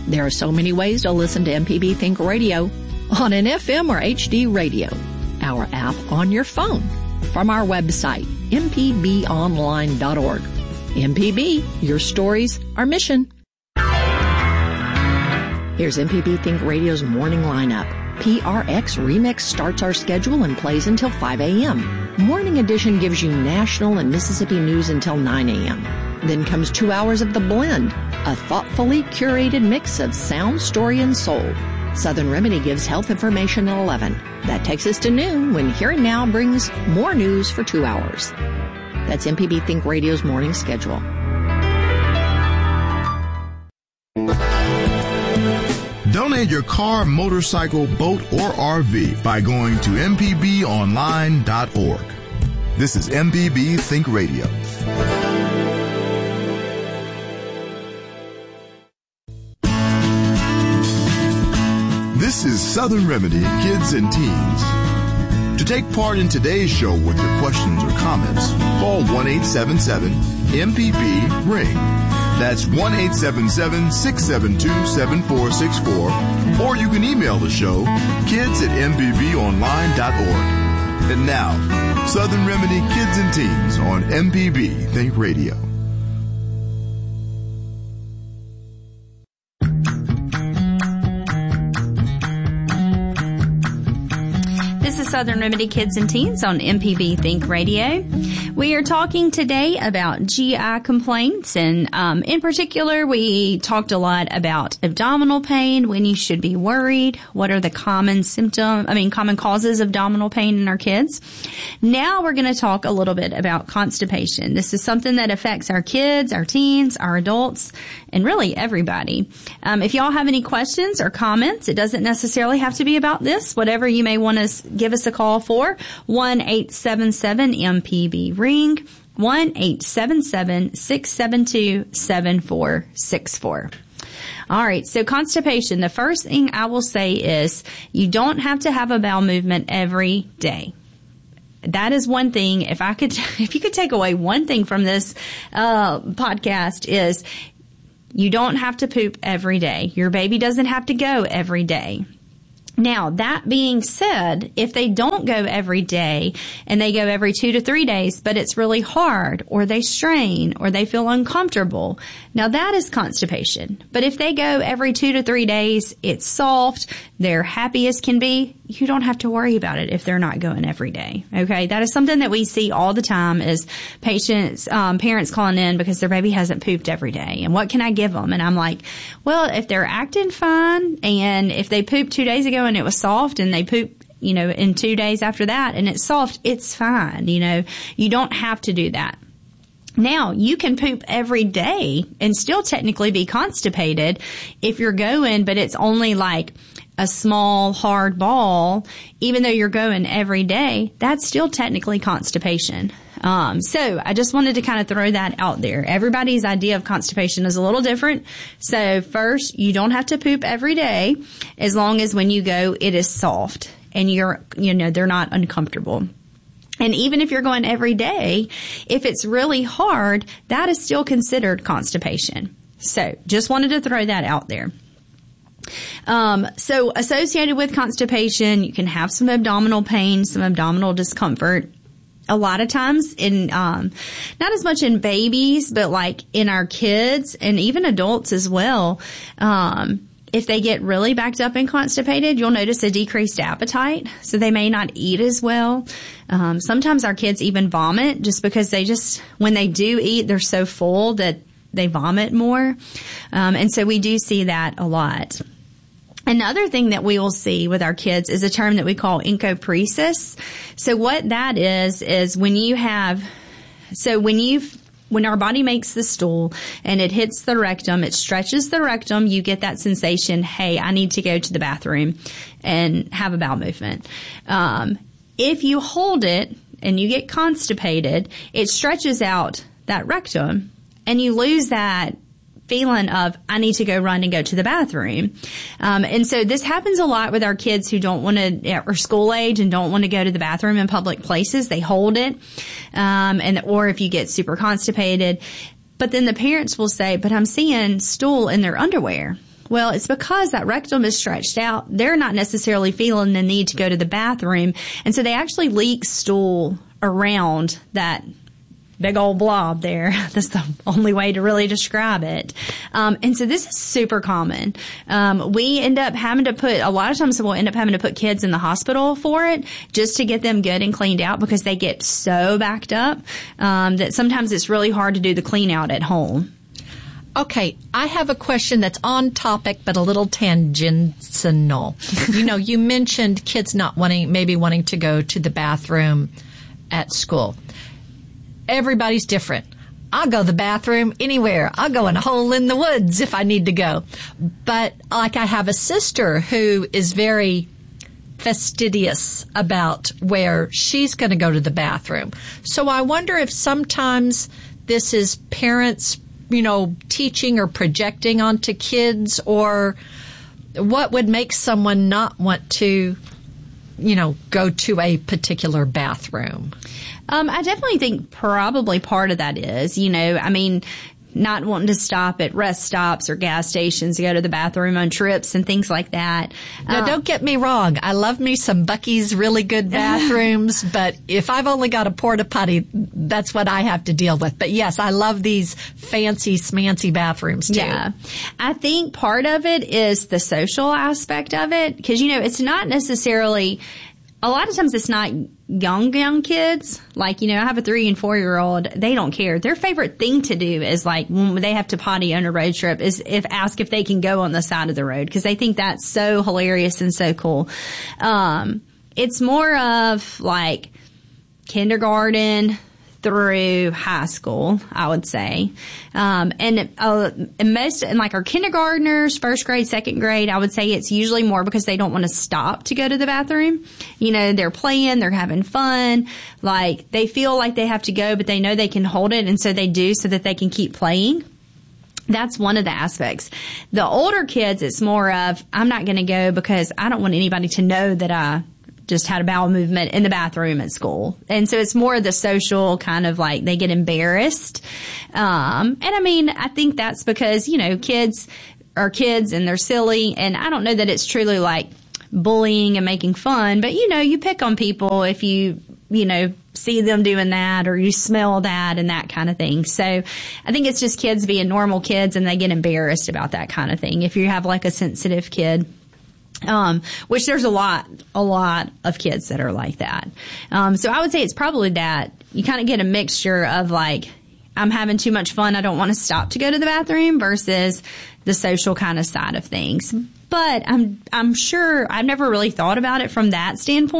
There are so many ways to listen to MPB Think Radio on an FM or HD radio, our app on your phone, from our website, mpbonline.org. MPB, your stories, our mission. Here's MPB Think Radio's morning lineup. PRX Remix starts our schedule and plays until 5 a.m. Morning Edition gives you national and Mississippi news until 9 a.m. Then comes 2 hours of The Blend, a thoughtfully curated mix of sound, story, and soul. Southern Remedy gives health information at 11. That takes us to noon when Here and Now brings more news for 2 hours. That's MPB Think Radio's morning schedule. Donate your car, motorcycle, boat, or RV by going to mpbonline.org. This is MPB Think Radio. This is Southern Remedy Kids and Teens. To take part in today's show with your questions or comments, call 1-877-MPB-RING. That's 1-877-672-7464. Or you can email the show, kids@mpbonline.org. And now, Southern Remedy Kids and Teens on MPB Think Radio. This is Southern Remedy Kids and Teens on MPB Think Radio. We are talking today about GI complaints, and in particular, we talked a lot about abdominal pain, when you should be worried, what are the common causes of abdominal pain in our kids. Now we're going to talk a little bit about constipation. This is something that affects our kids, our teens, our adults, and really everybody. If y'all have any questions or comments, it doesn't necessarily have to be about this. Whatever you may want to give us a call for, 1-877-MPB-RING, 1-877-672-7464. All right, so constipation. The first thing I will say is you don't have to have a bowel movement every day. That is one thing. If you could take away one thing from this podcast is you don't have to poop every day. Your baby doesn't have to go every day. Now, that being said, if they don't go every day and they go every 2 to 3 days, but it's really hard, or they strain, or they feel uncomfortable, now that is constipation. But if they go every 2 to 3 days, it's soft, they're happy as can be, you don't have to worry about it if they're not going every day. Okay? That is something that we see all the time is parents calling in because their baby hasn't pooped every day. And what can I give them? And I'm like, well, if they're acting fine, and if they pooped 2 days ago and it was soft, and they poop, in 2 days after that and it's soft, it's fine. You don't have to do that. Now, you can poop every day and still technically be constipated if you're going, but it's only like a small, hard ball. Even though you're going every day, that's still technically constipation. So I just wanted to kind of throw that out there. Everybody's idea of constipation is a little different. So first, you don't have to poop every day as long as when you go, it is soft and they're not uncomfortable. And even if you're going every day, if it's really hard, that is still considered constipation. So just wanted to throw that out there. So associated with constipation, you can have some abdominal pain, some abdominal discomfort. A lot of times not as much in babies, but like in our kids and even adults as well. If they get really backed up and constipated, you'll notice a decreased appetite. So they may not eat as well. Sometimes our kids even vomit just because when they do eat, they're so full that they vomit more. And so we do see that a lot. Another thing that we will see with our kids is a term that we call encopresis. So what that is when our body makes the stool and it hits the rectum, it stretches the rectum, you get that sensation, hey, I need to go to the bathroom and have a bowel movement. If you hold it and you get constipated, it stretches out that rectum and you lose that feeling of, I need to go run and go to the bathroom. And so this happens a lot with our kids who don't want to, or school age and don't want to go to the bathroom in public places. They hold it. Or if you get super constipated, but then the parents will say, but I'm seeing stool in their underwear. Well, it's because that rectum is stretched out. They're not necessarily feeling the need to go to the bathroom. And so they actually leak stool around that big old blob there. That's the only way to really describe it. And so this is super common. We end up having to a lot of times we'll end up having to put kids in the hospital for it just to get them good and cleaned out because they get so backed up, that sometimes it's really hard to do the clean out at home. Okay, I have a question that's on topic but a little tangential. You mentioned kids not wanting to go to the bathroom at school. Everybody's different. I'll go to the bathroom anywhere. I'll go in a hole in the woods if I need to go. But I have a sister who is very fastidious about where she's going to go to the bathroom. So I wonder if sometimes this is parents teaching or projecting onto kids, or what would make someone not want to, go to a particular bathroom? I definitely think probably part of that is, not wanting to stop at rest stops or gas stations to go to the bathroom on trips and things like that. Now, don't get me wrong. I love me some Buc-ee's really good bathrooms, but if I've only got a porta potty, that's what I have to deal with. But yes, I love these fancy, smancy bathrooms too. Yeah. I think part of it is the social aspect of it because, it's not necessarily, a lot of times it's not young kids. I have a 3 and 4-year-old. They don't care. Their favorite thing to do is when they have to potty on a road trip is ask if they can go on the side of the road because they think that's so hilarious and so cool. It's more of kindergarten through high school, I would say. And most, our kindergartners, first grade, second grade, I would say it's usually more because they don't want to stop to go to the bathroom. They're playing, they're having fun. They feel like they have to go, but they know they can hold it. And so they do so that they can keep playing. That's one of the aspects. The older kids, it's more of, I'm not going to go because I don't want anybody to know that I just had a bowel movement in the bathroom at school. And so it's more of the social kind of they get embarrassed. I think that's because, kids are kids and they're silly. And I don't know that it's truly bullying and making fun, but you pick on people if you see them doing that or you smell that and that kind of thing. So I think it's just kids being normal kids and they get embarrassed about that kind of thing. If you have a sensitive kid. Which there's a lot of kids that are like that. So I would say it's probably that you kind of get a mixture of I'm having too much fun. I don't want to stop to go to the bathroom versus the social kind of side of things. But I'm sure I've never really thought about it from that standpoint.